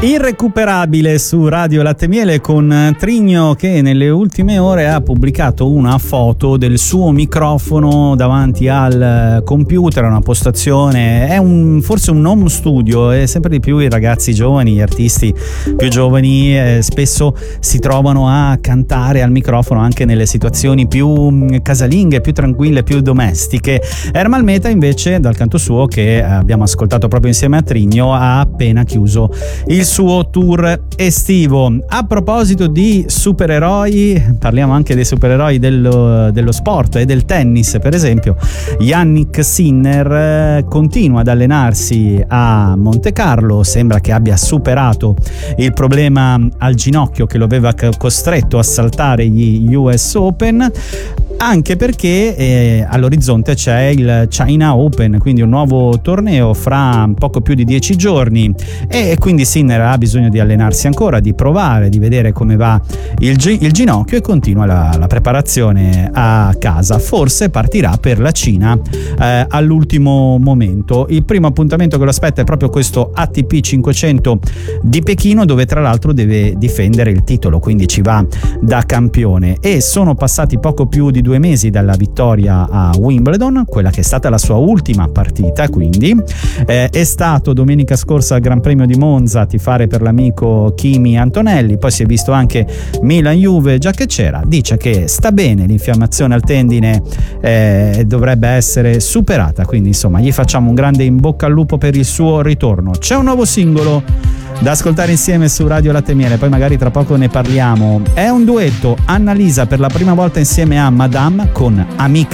Irrecuperabile su Radio Latte Miele con Trigno, che nelle ultime ore ha pubblicato una foto del suo microfono davanti al computer, una postazione, è forse un home studio, e sempre di più i ragazzi giovani, gli artisti più giovani spesso si trovano a cantare al microfono anche nelle situazioni più casalinghe, più tranquille, più domestiche. Ermal Meta invece, dal canto suo, che abbiamo ascoltato proprio insieme a Trigno, ha appena chiuso il suo tour estivo. A proposito di supereroi, parliamo anche dei supereroi dello sport e del tennis. Per esempio, Jannik Sinner continua ad allenarsi a Monte Carlo, sembra che abbia superato il problema al ginocchio che lo aveva costretto a saltare gli US Open, anche perché all'orizzonte c'è il China Open, quindi un nuovo torneo fra poco più di 10 giorni, e quindi Sinner ha bisogno di allenarsi ancora, di provare, di vedere come va il ginocchio, e continua la preparazione a casa. Forse partirà per la Cina all'ultimo momento. Il primo appuntamento che lo aspetta è proprio questo ATP 500 di Pechino, dove tra l'altro deve difendere il titolo, quindi ci va da campione. E sono passati poco più di 2 mesi dalla vittoria a Wimbledon, quella che è stata la sua ultima partita, quindi è stato domenica scorsa al Gran Premio di Monza a tifare per l'amico Kimi Antonelli, poi si è visto anche Milan-Juve già che c'era. Dice che sta bene, l'infiammazione al tendine dovrebbe essere superata, quindi insomma gli facciamo un grande in bocca al lupo per il suo ritorno. C'è un nuovo singolo da ascoltare insieme su Radio Latte Miele, poi magari tra poco ne parliamo. È un duetto, Annalisa per la prima volta insieme a Madame con Amica.